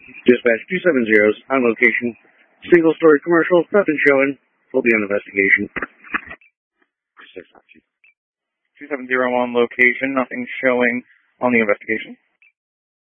Dispatch 270's on location. Single-story commercial, nothing showing. Will be on investigation. 270 on location, nothing showing on the investigation.